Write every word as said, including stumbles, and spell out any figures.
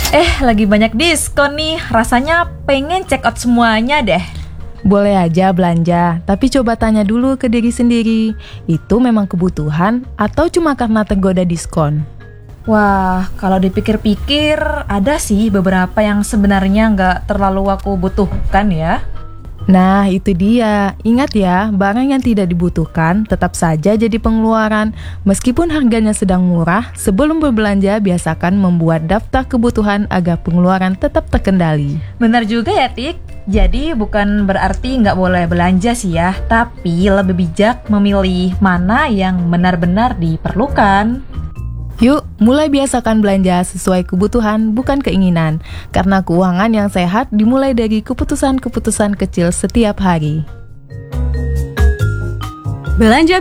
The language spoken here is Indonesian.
Eh, lagi banyak diskon nih. Rasanya pengen check out semuanya deh. Boleh aja belanja, tapi coba tanya dulu ke diri sendiri. Itu memang kebutuhan atau cuma karena tergoda diskon? Wah, kalau dipikir-pikir ada sih beberapa yang sebenarnya nggak terlalu aku butuhkan ya. Nah, itu dia. Ingat ya, barang yang tidak dibutuhkan tetap saja jadi pengeluaran. Meskipun harganya sedang murah, sebelum berbelanja biasakan membuat daftar kebutuhan agar pengeluaran tetap terkendali. Benar juga ya, Tik. Jadi bukan berarti nggak boleh belanja sih ya, tapi lebih bijak memilih mana yang benar-benar diperlukan. Yuk, mulai biasakan belanja sesuai kebutuhan, bukan keinginan. Karena keuangan yang sehat dimulai dari keputusan-keputusan kecil setiap hari. Belanja